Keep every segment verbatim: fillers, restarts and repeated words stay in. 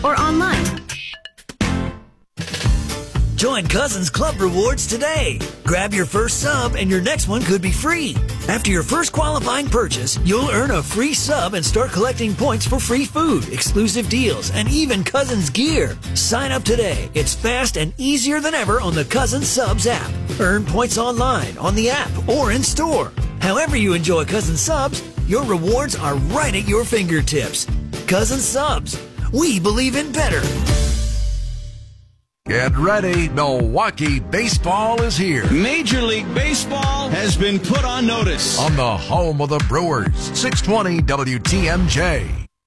or online. Join Cousins Club Rewards today. Grab your first sub and your next one could be free. After your first qualifying purchase, you'll earn a free sub and start collecting points for free food, exclusive deals, and even Cousins gear. Sign up today. It's fast and easier than ever on the Cousins Subs app. Earn points online, on the app, or in store. However you enjoy Cousins Subs, your rewards are right at your fingertips. Cousins Subs. We believe in better. Get ready, Milwaukee baseball is here. Major League Baseball has been put on notice. On the home of the Brewers, six twenty W T M J.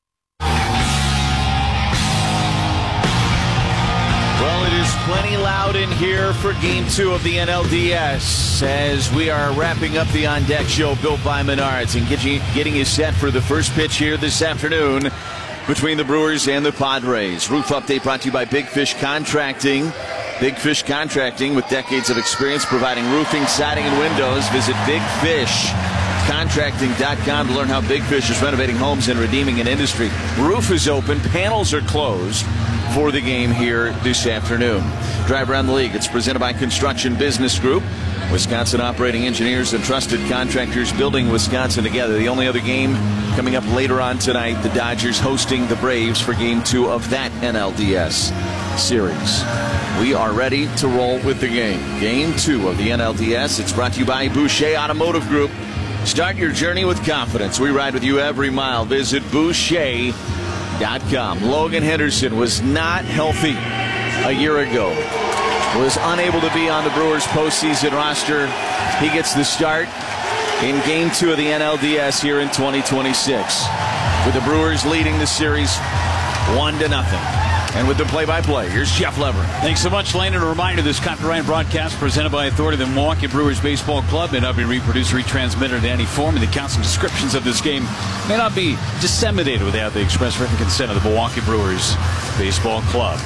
Well, it is plenty loud in here for Game two of the N L D S as we are wrapping up the On Deck show built by Menards and getting, getting you set for the first pitch here this afternoon between the Brewers and the Padres. Roof update brought to you by Big Fish Contracting. Big Fish Contracting, with decades of experience providing roofing, siding, and windows. Visit big fish contracting dot com to learn how Big Fish is renovating homes and redeeming an industry. Roof is open. Panels are closed for the game here this afternoon. Drive Around the League. It's presented by Construction Business Group. Wisconsin operating engineers and trusted contractors building Wisconsin together. The only other game coming up later on tonight, the Dodgers hosting the Braves for Game two of that N L D S series. We are ready to roll with the game. Game two of the N L D S. It's brought to you by Boucher Automotive Group. Start your journey with confidence. We ride with you every mile. Visit Boucher dot com. Logan Henderson was not healthy a year ago. Was unable to be on the Brewers postseason roster. He gets the start in Game two of the N L D S here in twenty twenty-six. With the Brewers leading the series one to nothing. And with the play-by-play, here's Jeff Lever. Thanks so much, Lane. And a reminder, this copyright broadcast presented by authority of the Milwaukee Brewers Baseball Club may not be reproduced or retransmitted in any form, and the accounts and descriptions of this game may not be disseminated without the express written consent of the Milwaukee Brewers Baseball Club.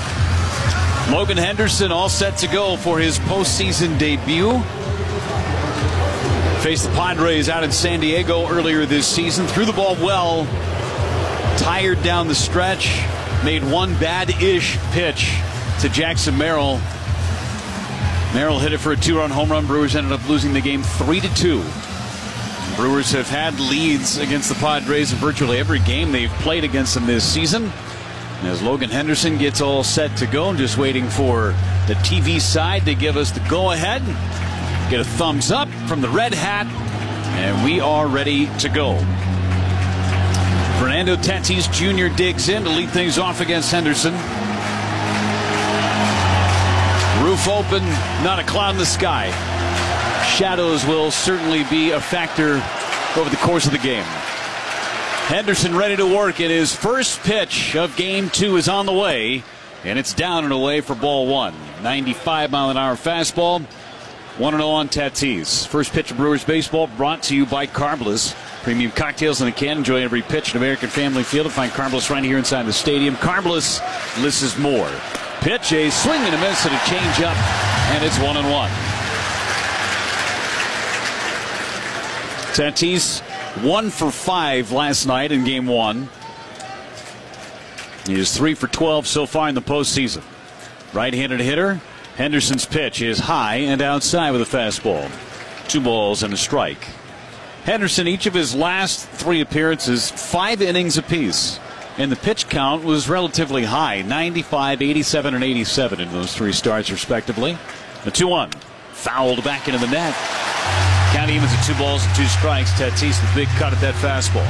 Logan Henderson all set to go for his postseason debut. Faced the Padres out in San Diego earlier this season. Threw the ball well. Tired down the stretch. Made one bad-ish pitch to Jackson Merrill. Merrill hit it for a two-run home run. Brewers ended up losing the game three to two. Brewers have had leads against the Padres in virtually every game they've played against them this season. As Logan Henderson gets all set to go, just waiting for the T V side to give us the go-ahead. Get a thumbs up from the red hat, and we are ready to go. Fernando Tatis Junior digs in to lead things off against Henderson. Roof open, not a cloud in the sky. Shadows will certainly be a factor over the course of the game. Henderson ready to work, and his first pitch of game two is on the way, and it's down and away for ball one. ninety-five mile an hour fastball, one and oh on Tatis. First pitch of Brewers baseball brought to you by Carbless. Premium cocktails in a can. Enjoy every pitch at American Family Field. Find Carbless right here inside the stadium. Carbless, less is more. Pitch, a swing and a miss and a change up, and it's one and one. Tatis one for five last night in game one. He is three for twelve so far in the postseason. Right-handed hitter. Henderson's pitch is high and outside with a fastball. Two balls and a strike. Henderson, each of his last three appearances, five innings apiece. And the pitch count was relatively high, ninety-five, eighty-seven, and eighty-seven in those three starts, respectively. The two one. Fouled back into the net. Count evens at two balls and two strikes. Tatis, the big cut at that fastball.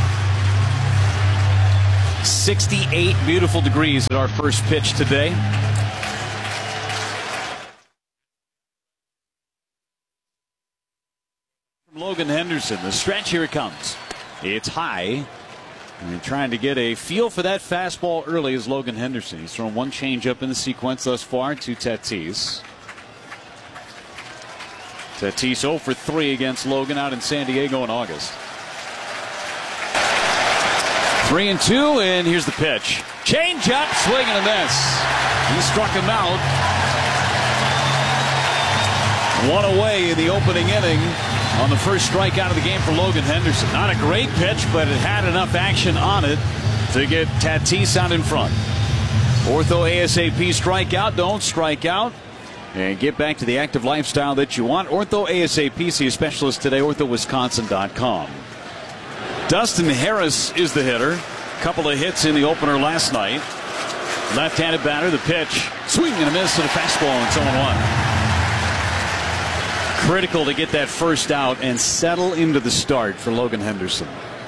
sixty-eight beautiful degrees at our first pitch today. From Logan Henderson, the stretch, here it comes. It's high. And trying to get a feel for that fastball early is Logan Henderson. He's thrown one changeup in the sequence thus far to Tatis. Tatis oh for three against Logan out in San Diego in August. Three and two, and here's the pitch. Change up, swing and a miss. He struck him out. One away in the opening inning on the first strikeout of the game for Logan Henderson. Not a great pitch, but it had enough action on it to get Tatis out in front. Ortho ASAP strikeout. Don't strike out. And get back to the active lifestyle that you want. Ortho ASAP. See a specialist today. ortho wisconsin dot com. Dustin Harris is the hitter. Couple of hits in the opener last night. Left-handed batter. The pitch. Swing and a miss to the fastball. And it's oh one. Critical to get that first out and settle into the start for Logan Henderson.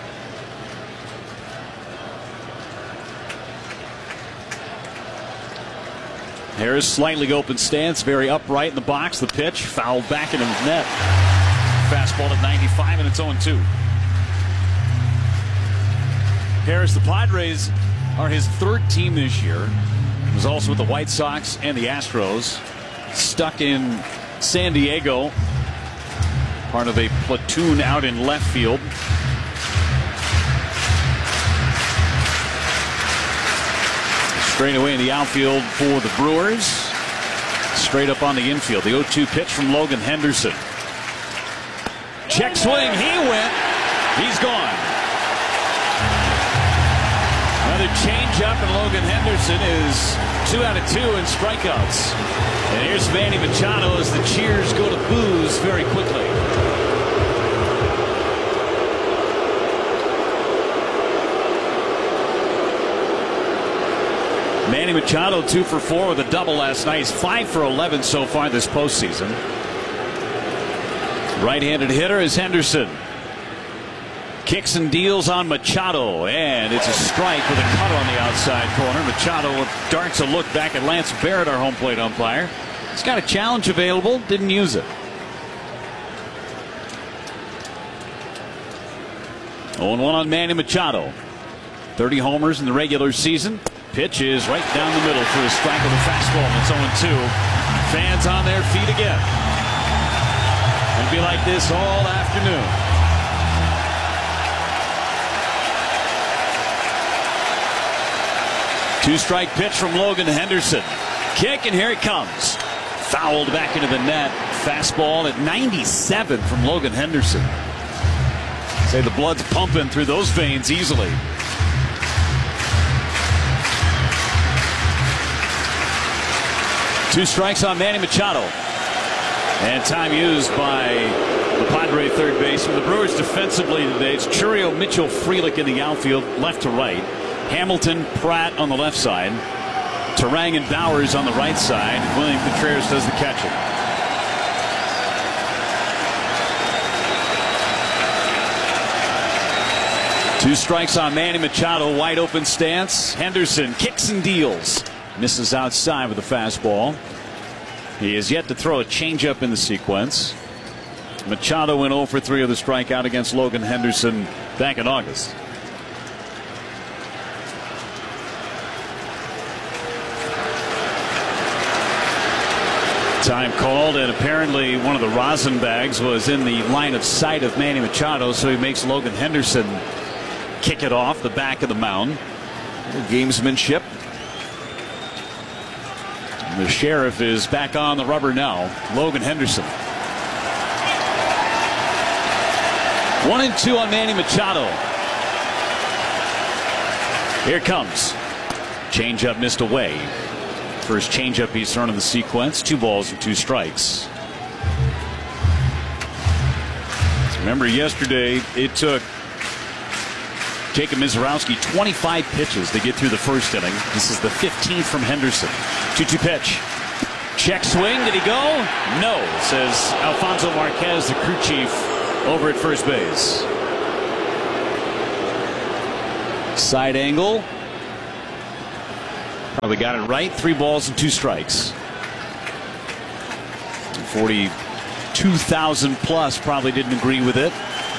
Harris slightly open stance, very upright in the box. The pitch fouled back into the net. Fastball at ninety-five, and it's oh two. Harris, the Padres are his third team this year. He was also with the White Sox and the Astros. Stuck in San Diego, part of a platoon out in left field. Straight away in the outfield for the Brewers. Straight up on the infield. The oh two pitch from Logan Henderson. Check swing. He went. He's gone. Another change-up, and Logan Henderson is two out of two in strikeouts. And here's Manny Machado as the cheers go to boos very quickly. Manny Machado two for four with a double last night. He's five for eleven so far this postseason. Right-handed hitter is Henderson. Kicks and deals on Machado, and it's a strike with a cut on the outside corner. Machado darts a look back at Lance Barrett, our home plate umpire. He's got a challenge available, didn't use it. oh one on Manny Machado. thirty homers in the regular season. Pitch is right down the middle for a strike with a fastball. It's oh two. Fans on their feet again. It'll be like this all afternoon. Two-strike pitch from Logan Henderson. Kick, and here it comes. Fouled back into the net. Fastball at ninety-seven from Logan Henderson. Say the blood's pumping through those veins easily. Two strikes on Manny Machado. And time used by the Padre third baseman. The Brewers defensively today, it's Churio, Mitchell, Frelick in the outfield, left to right. Hamilton, Pratt on the left side. Turang and Bowers on the right side. William Contreras does the catching. Two strikes on Manny Machado, wide open stance. Henderson kicks and deals. Misses outside with a fastball. He has yet to throw a changeup in the sequence. Machado went oh for three with a strikeout against Logan Henderson back in August. Time called, and apparently one of the rosin bags was in the line of sight of Manny Machado, so he makes Logan Henderson kick it off the back of the mound. Gamesmanship. The sheriff is back on the rubber now. Logan Henderson. One and two on Manny Machado. Here it comes. Changeup missed away. First changeup he's thrown in the sequence. Two balls and two strikes. Remember yesterday it took Jacob Mizorowski twenty-five pitches to get through the first inning. This is the fifteenth from Henderson. two two pitch. Check swing. Did he go? No, says Alfonso Marquez, the crew chief over at first base. Side angle. Probably got it right. Three balls and two strikes. forty-two thousand plus probably didn't agree with it.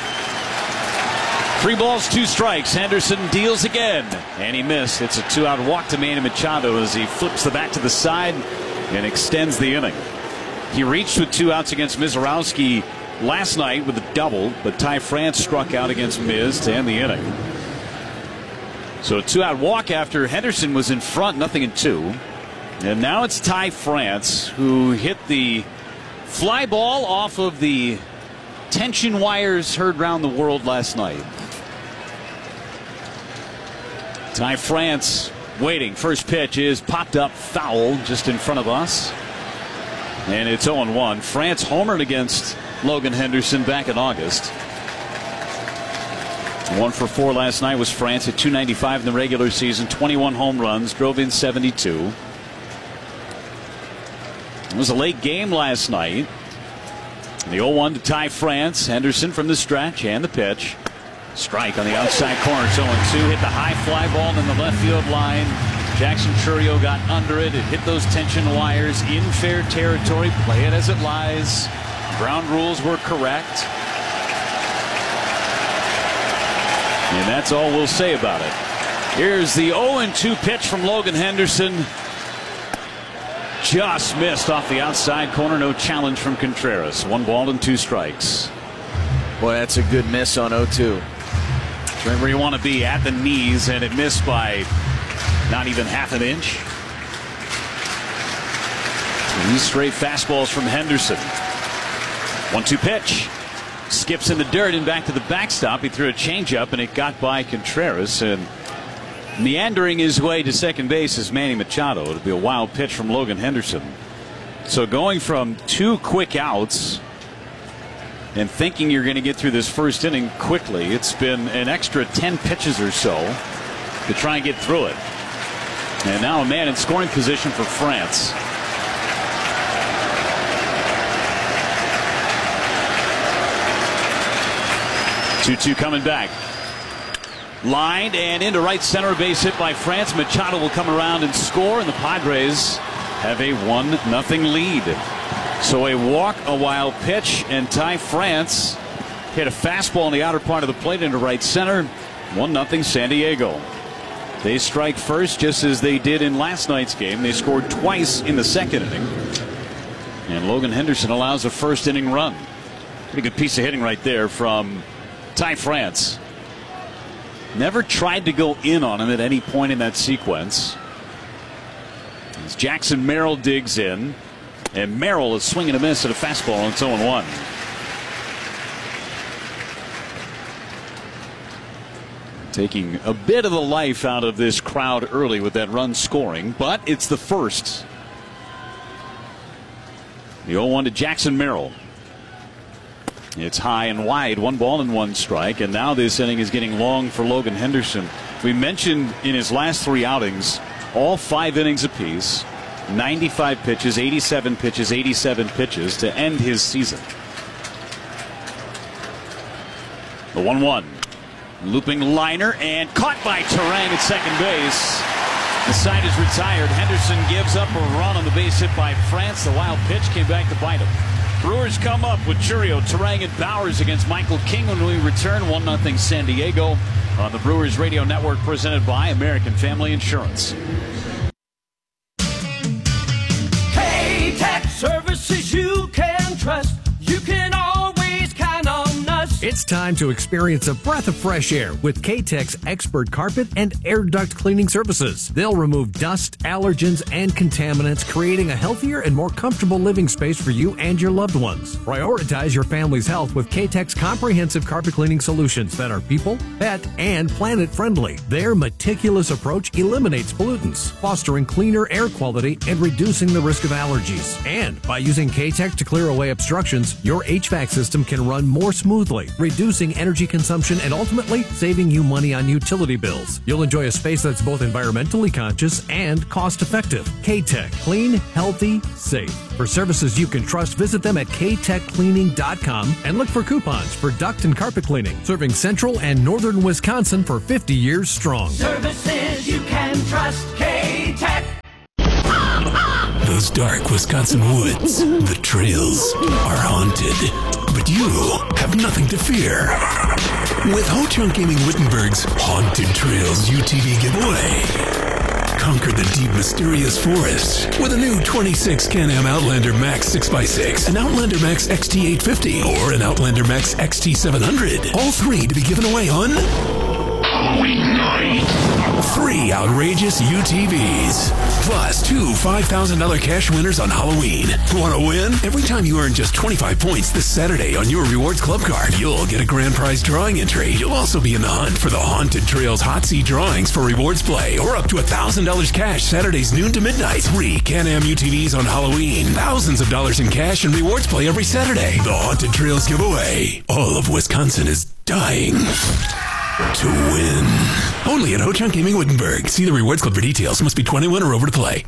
Three balls, two strikes. Henderson deals again, and he missed. It's a two-out walk to Manny Machado as he flips the bat to the side and extends the inning. He reached with two outs against Mizorowski last night with a double, but Ty France struck out against Miz to end the inning. So a two-out walk after Henderson was in front, nothing in two. And now it's Ty France who hit the fly ball off of the tension wires heard round the world last night. Ty France waiting. First pitch is popped up foul just in front of us. And it's oh and one. France homered against Logan Henderson back in August. One for four last night was France at two ninety-five in the regular season. twenty-one home runs, drove in seventy-two. It was a late game last night. The oh one to tie France. Henderson from the stretch and the pitch. Strike on the outside corner. It's oh and two. Hit the high fly ball in the left field line. Jackson Chourio got under it. It hit those tension wires in fair territory. Play it as it lies. Ground rules were correct. And that's all we'll say about it. Here's the oh and two pitch from Logan Henderson. Just missed off the outside corner. No challenge from Contreras. One ball and two strikes. Boy, that's a good miss on oh two. Right where you want to be, at the knees, and it missed by not even half an inch. These straight fastballs from Henderson. one two pitch. Skips in the dirt and back to the backstop. He threw a changeup and it got by Contreras, and meandering his way to second base is Manny Machado. It'll be a wild pitch from Logan Henderson. So going from two quick outs and thinking you're going to get through this first inning quickly, it's been an extra ten pitches or so to try and get through it. And now a man in scoring position for France. two two coming back. Lined and into right center, base hit by France. Machado will come around and score, and the Padres have a one nothing lead. So a walk, a wild pitch, and tie France. Hit a fastball in the outer part of the plate into right center. one nothing San Diego. They strike first just as they did in last night's game. They scored twice in the second inning. And Logan Henderson allows a first inning run. Pretty good piece of hitting right there from Ty France. Never tried to go in on him at any point in that sequence. As Jackson Merrill digs in, and Merrill is swinging a miss at a fastball, and it's oh and one. Taking a bit of the life out of this crowd early with that run scoring, but it's the first. The oh one to Jackson Merrill. It's high and wide, one ball and one strike, and now this inning is getting long for Logan Henderson. We mentioned in his last three outings, all five innings apiece, ninety-five pitches, eighty-seven pitches, eighty-seven pitches to end his season. The one one. Looping liner and caught by Terang at second base. The side is retired. Henderson gives up a run on the base hit by France. The wild pitch came back to bite him. Brewers come up with Chourio, Terang, and Bowers against Michael King when we return. one nothing San Diego on the Brewers Radio Network, presented by American Family Insurance. K-Tech services you can trust. You can always count on us. It's time to experience a breath of fresh air with K-Tech's expert carpet and air duct cleaning services. They'll remove dust, allergens, and contaminants, creating a healthier and more comfortable living space for you and your loved ones. Prioritize your family's health with K-Tech's comprehensive carpet cleaning solutions that are people, pet, and planet friendly. Their meticulous approach eliminates pollutants, fostering cleaner air quality and reducing the risk of allergies. And by using K-Tech to clear away obstructions, your H V A C system can run more smoothly, reducing energy consumption and ultimately saving you money on utility bills. You'll enjoy a space that's both environmentally conscious and cost-effective. K-Tech. Clean, healthy, safe. For services you can trust, visit them at k tech cleaning dot com and look for coupons for duct and carpet cleaning. Serving central and northern Wisconsin for fifty years strong. Services you can trust. K-Tech. Those dark Wisconsin woods, the trails, are haunted. But you have nothing to fear. With Ho-Chunk Gaming Wittenberg's Haunted Trails U T V giveaway. Conquer the deep, mysterious forest with a new twenty-six Can-Am Outlander Max six by six, an Outlander Max X T eight fifty, or an Outlander Max X T seven hundred. All three to be given away on Halloween night. Three outrageous U T Vs. Plus two five thousand dollars cash winners on Halloween. Want to win? Every time you earn just twenty-five points this Saturday on your Rewards Club card, you'll get a grand prize drawing entry. You'll also be in the hunt for the Haunted Trails Hot Seat drawings for Rewards Play, or up to one thousand dollars cash Saturdays noon to midnight. Three Can-Am U T Vs on Halloween. Thousands of dollars in cash and Rewards Play every Saturday. The Haunted Trails giveaway. All of Wisconsin is dying to win. Only at Ho-Chunk Gaming Wittenberg. See the Rewards Club for details. Must be twenty-one or over to play.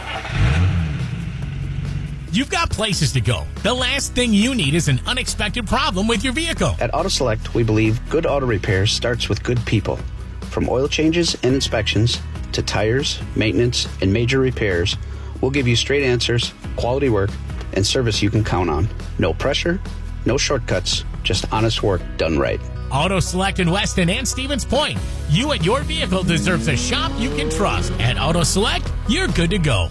You've got places to go. The last thing you need is an unexpected problem with your vehicle. At Auto Select, we believe good auto repair starts with good people. From oil changes and inspections to tires, maintenance, and major repairs, we'll give you straight answers, quality work, and service you can count on. No pressure, no shortcuts, just honest work done right. Auto Select in Weston and Stevens Point. You and your vehicle deserves a shop you can trust. At Auto Select, you're good to go.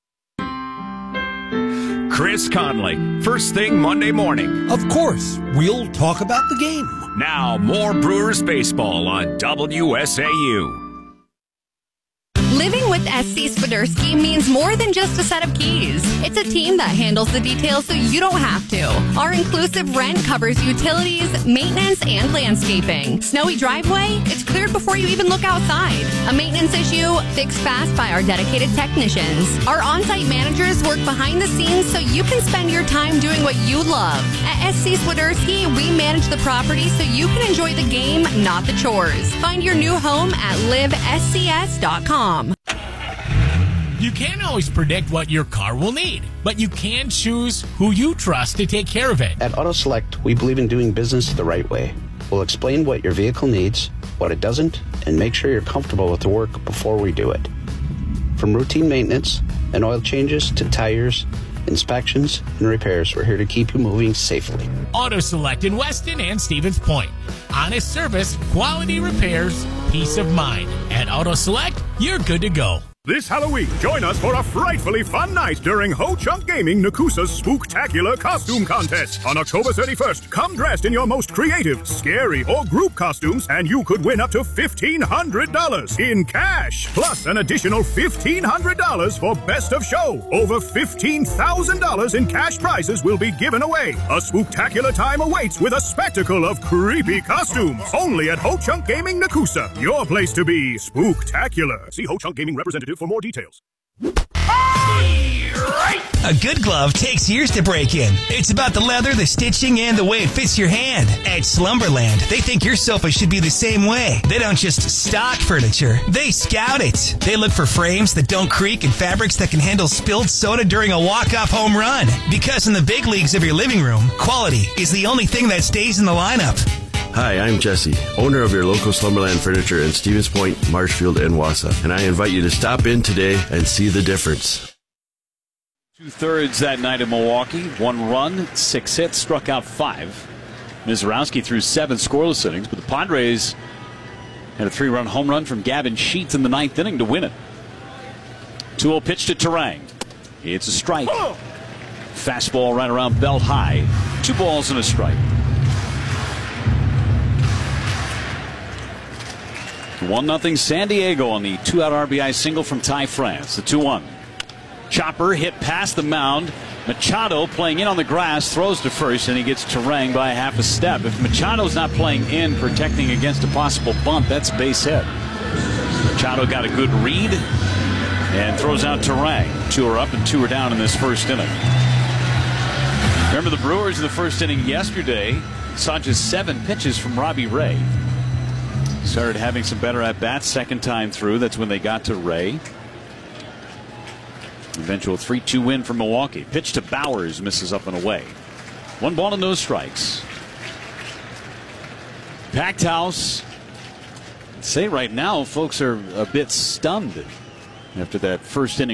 Chris Conley, first thing Monday morning. Of course, we'll talk about the game. Now, more Brewers baseball on W S A U. Living with S C Swiderski means more than just a set of keys. It's a team that handles the details so you don't have to. Our inclusive rent covers utilities, maintenance, and landscaping. Snowy driveway? It's cleared before you even look outside. A maintenance issue? Fixed fast by our dedicated technicians. Our on-site managers work behind the scenes so you can spend your time doing what you love. At S C Swiderski, we manage the property so you can enjoy the game, not the chores. Find your new home at live S C S dot com. You can't always predict what your car will need, but you can choose who you trust to take care of it. At Auto Select, we believe in doing business the right way. We'll explain what your vehicle needs, what it doesn't, and make sure you're comfortable with the work before we do it. From routine maintenance and oil changes to tires, inspections, and repairs, we're here to keep you moving safely. Auto Select in Weston and Stevens Point. Honest service, quality repairs, peace of mind. At Auto Select, you're good to go. This Halloween, join us for a frightfully fun night during Ho-Chunk Gaming Nakusa's Spooktacular Costume Contest. On October thirty-first, come dressed in your most creative, scary, or group costumes, and you could win up to fifteen hundred dollars in cash, plus an additional fifteen hundred dollars for Best of Show. Over fifteen thousand dollars in cash prizes will be given away. A spooktacular time awaits with a spectacle of creepy costumes. Only at Ho-Chunk Gaming Nakusa. Your place to be spooktacular. See Ho-Chunk Gaming representative for more details. A good glove takes years to break in. It's about the leather, the stitching, and the way it fits your hand. At Slumberland, they think your sofa should be the same way. They don't just stock furniture, they scout it. They look for frames that don't creak and fabrics that can handle spilled soda during a walk-off home run. Because in the big leagues of your living room, quality is the only thing that stays in the lineup. Hi, I'm Jesse, owner of your local Slumberland Furniture in Stevens Point, Marshfield, and Wausau, and I invite you to stop in today and see the difference. Two-thirds that night in Milwaukee. One run, six hits, struck out five. Mizorowski threw seven scoreless innings, but the Padres had a three-run home run from Gavin Sheets in the ninth inning to win it. two oh pitch to Terang. It's a strike. Fastball right around belt high. Two balls and a strike. one nothing San Diego on the two-out R B I single from Ty France. The two one. Chopper hit past the mound. Machado playing in on the grass, throws to first, and he gets Terang by half a step. If Machado's not playing in, protecting against a possible bunt, that's base hit. Machado got a good read and throws out Terang. Two are up and two are down in this first inning. Remember the Brewers in the first inning yesterday saw just seven pitches from Robbie Ray. Started having some better at-bats second time through. That's when they got to Ray. Eventual three two win for Milwaukee. Pitch to Bowers, misses up and away. One ball and no strikes. Packed house. I'd say right now folks are a bit stunned after that first inning.